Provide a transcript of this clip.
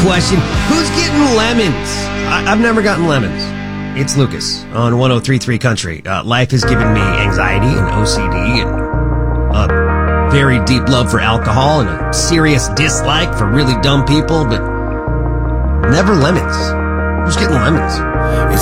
question. Who's getting lemons? I've never gotten lemons. It's Lucas on 103.3 Country. Life has given me anxiety and OCD and a very deep love for alcohol and a serious dislike for really dumb people, but never lemons. Who's getting lemons? It's